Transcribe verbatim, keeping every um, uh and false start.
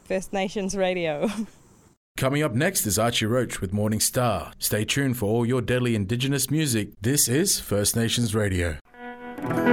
First Nations Radio. Coming up next is Archie Roach with Morning Star. Stay tuned for all your deadly Indigenous music. This is First Nations Radio.